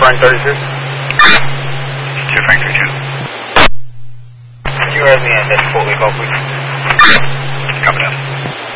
Frank 32. 2 Frank 32. Can you rev me at that 4 week off, please? Copy that.